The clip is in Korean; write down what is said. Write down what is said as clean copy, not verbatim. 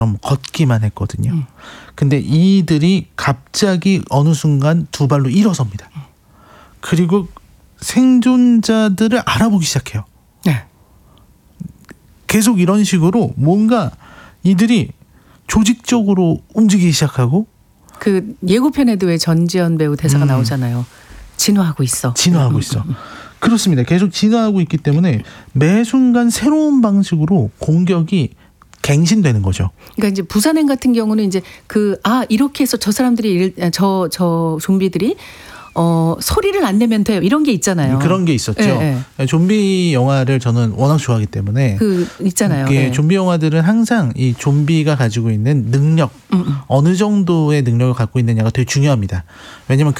걷기만 했거든요. 근데 이들이 갑자기 어느 순간 두 발로 일어섭니다. 그리고 생존자들을 알아보기 시작해요. 네. 계속 이런 식으로 뭔가 이들이 조직적으로 움직이기 시작하고, 그 예고편에도 왜 전지현 배우 대사가 나오잖아요. 진화하고 있어. 진화하고 있어. 그렇습니다. 계속 진화하고 있기 때문에 매 순간 새로운 방식으로 공격이 갱신되는 거죠. 그러니까 이제 부산행 같은 경우는 이제 이렇게 해서 저 사람들이 저 좀비들이 소리를 안 내면 돼요. 이런 게 있잖아요. 그런 게 있었죠. 네. 좀비 영화를 저는 워낙 좋아하기 때문에 있잖아요. 네. 좀비 영화들은 항상 이 좀비가 가지고 있는 능력, 어느 정도의 능력을 갖고 있느냐가 되게 중요합니다. 왜냐하면